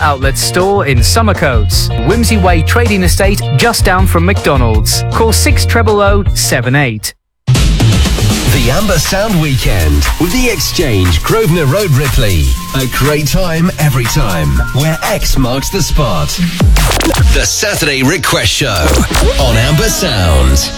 outlet store in Summercoats, Whimsy Way Trading Estate, just down from McDonald's. Call 600078. The Amber Sound Weekend with The Exchange, Grosvenor Road, Ripley. A great time every time, where X marks the spot. The Saturday Request Show on Amber Sound.